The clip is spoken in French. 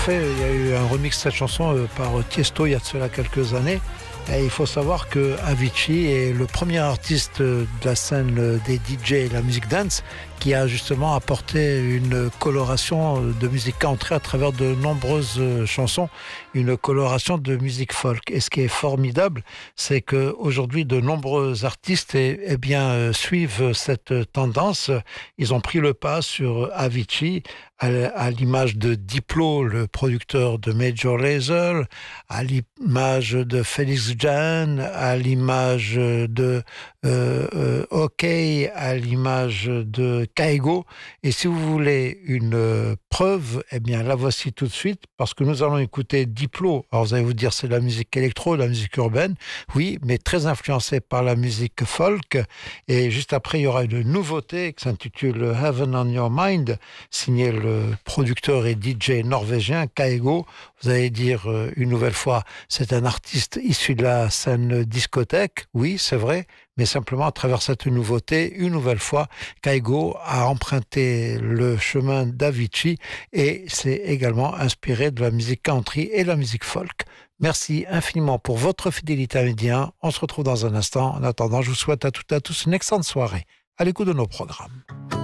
fait, il y a eu un remix de cette chanson par Tiesto il y a de cela quelques années. Et il faut savoir que Avicii est le premier artiste de la scène des DJ et la musique dance qui a justement apporté une coloration de musique country à travers de nombreuses chansons, une coloration de musique folk. Et ce qui est formidable, c'est qu'aujourd'hui, de nombreux artistes suivent cette tendance. Ils ont pris le pas sur Avicii, à l'image de Diplo, le producteur de Major Lazer, à l'image de Felix Jan, à l'image de OK, à l'image de Kaigo. Et si vous voulez une preuve, eh bien la voici tout de suite, parce que nous allons écouter Diplo. Alors vous allez vous dire c'est de la musique électro, de la musique urbaine, oui, mais très influencée par la musique folk. Et juste après, il y aura une nouveauté qui s'intitule Heaven on Your Mind, signé le producteur et DJ norvégien Kaigo. Vous allez dire une nouvelle fois, c'est un artiste issu de la scène discothèque, oui, c'est vrai, mais simplement à travers cette nouveauté, une nouvelle fois, Kaigo a emprunté le chemin d'Avicii et s'est également inspiré de la musique country et de la musique folk. Merci infiniment pour votre fidélité à Midi 1. On se retrouve dans un instant. En attendant, je vous souhaite à toutes et à tous une excellente soirée à l'écoute de nos programmes.